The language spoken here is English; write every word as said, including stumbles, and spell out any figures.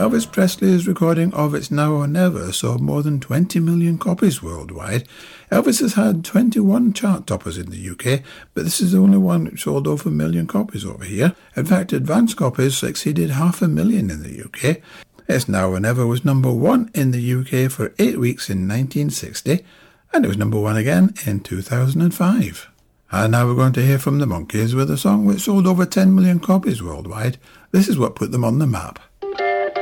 Elvis Presley's recording of It's Now or Never sold more than twenty million copies worldwide. Elvis has had twenty-one chart toppers in the U K, but this is the only one which sold over a million copies over here. In fact, advance copies exceeded half a million in the U K. It's Now or Never was number one in the U K for eight weeks in nineteen sixty, and it was number one again in two thousand five. And now we're going to hear from the Monkees with a song which sold over ten million copies worldwide. This is what put them on the map.